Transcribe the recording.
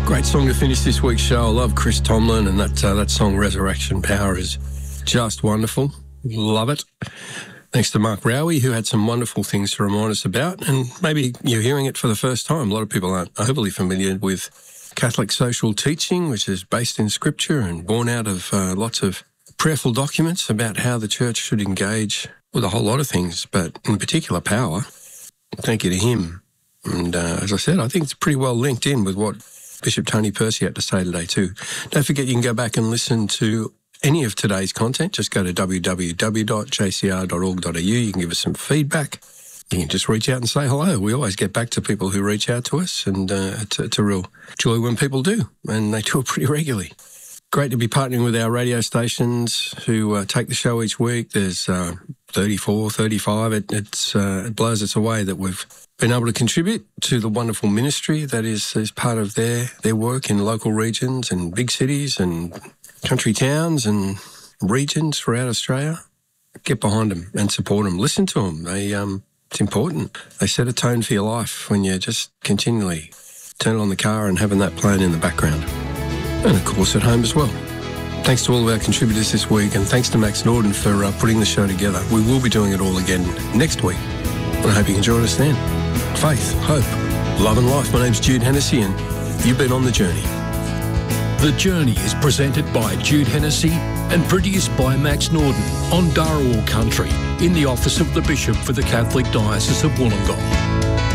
Great song to finish this week's show. I love Chris Tomlin, and that song Resurrection Power is just wonderful. Love it. Thanks to Mark Rowie, who had some wonderful things to remind us about, and maybe you're hearing it for the first time. A lot of people aren't overly familiar with Catholic social teaching, which is based in Scripture and born out of lots of prayerful documents about how the church should engage with a whole lot of things, but in particular power. Thank you to him. And as I said, I think it's pretty well linked in with what Bishop Tony Percy had to say today too. Don't forget you can go back and listen to any of today's content. Just go to www.jcr.org.au. You can give us some feedback. You can just reach out and say hello. We always get back to people who reach out to us, and it's a real joy when people do, and they do it pretty regularly. Great to be partnering with our radio stations who take the show each week. There's 34, 35. It blows us away that we've been able to contribute to the wonderful ministry that is part of their work in local regions and big cities and country towns and regions throughout Australia. Get behind them and support them. Listen to them. It's important. They set a tone for your life when you just continually turn on the car and having that playing in the background. And of course at home as well. Thanks to all of our contributors this week, and thanks to Max Norden for putting the show together. We will be doing it all again next week, and I hope you can join us then. Faith, hope, love and life. My name's Jude Hennessy, and you've been on The Journey. The Journey is presented by Jude Hennessy and produced by Max Norden on Dharawal Country in the office of the Bishop for the Catholic Diocese of Wollongong.